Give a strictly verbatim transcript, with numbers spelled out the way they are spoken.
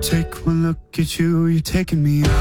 take one look at you, you're taking me